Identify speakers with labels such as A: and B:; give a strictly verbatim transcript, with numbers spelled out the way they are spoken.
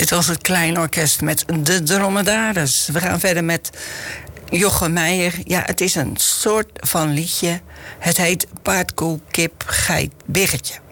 A: Dit was het Klein Orkest met de Dromedaris. We gaan verder met Jochem Meijer. Ja, het is een soort van liedje. Het heet Paard, koe, kip, geit, biggetje.